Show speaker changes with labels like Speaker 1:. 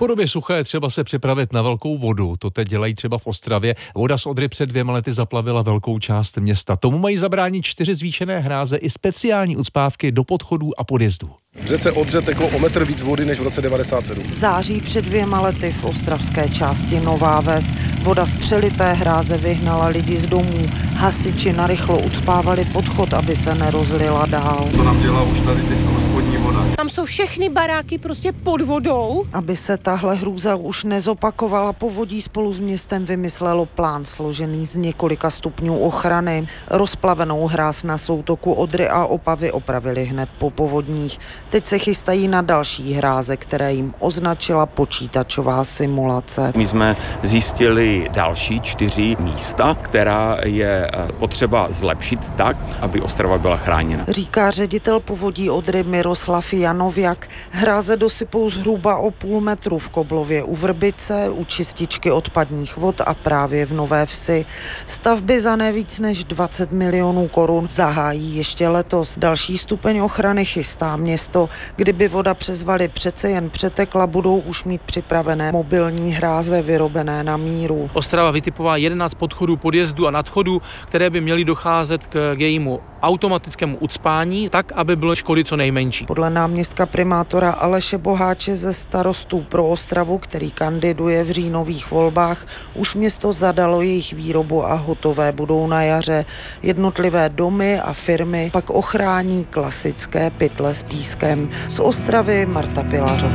Speaker 1: Po době sucha je třeba se připravit na velkou vodu. To teď dělají třeba v Ostravě. Voda z Odry před 2 lety zaplavila velkou část města. Tomu mají zabránit 4 zvýšené hráze i speciální ucpávky do podchodů a podjezdů.
Speaker 2: V řece Odře teklo o metr víc vody než v roce 97.
Speaker 3: V září před 2 lety v ostravské části Nová Ves voda z přelité hráze vyhnala lidi z domů. Hasiči narychlo ucpávali podchod, aby se nerozlila dál.
Speaker 4: To nám dělá už tady teď spodní voda.
Speaker 5: Tam jsou všechny baráky prostě pod vodou.
Speaker 3: Aby se tahle hrůza už nezopakovala, Povodí spolu s městem vymyslelo plán složený z několika stupňů ochrany. Rozplavenou hráz na soutoku Odry a Opavy opravili hned po povodních. Teď se chystají na další hráze, které jim označila počítačová simulace.
Speaker 6: My jsme zjistili další 4 místa, která je potřeba zlepšit tak, aby Ostrava byla chráněna.
Speaker 3: Říká ředitel Povodí Odry Miroslav Janověk. Hráze dosypou zhruba o 0,5 metru v Koblově u Vrbice, u čističky odpadních vod a právě v Nové Vsi. Stavby za nevíc než 20 milionů korun zahájí ještě letos. Další stupeň ochrany chystá město. Kdyby voda přes valy přece jen přetekla, budou už mít připravené mobilní hráze vyrobené na míru.
Speaker 7: Ostrava vytipovala 11 podchodů, podjezdů a nadchodů, které by měly docházet k jejímu automatickému ucpání, tak, aby bylo škody co nejmenší.
Speaker 3: Podle náměstka primátora Aleše Boháče ze Starostů pro Ostravu, který kandiduje v říjnových volbách, už město zadalo jejich výrobu a hotové budou na jaře. Jednotlivé domy a firmy pak ochrání klasické pytle s pískem. Z Ostravy Marta Pilařová.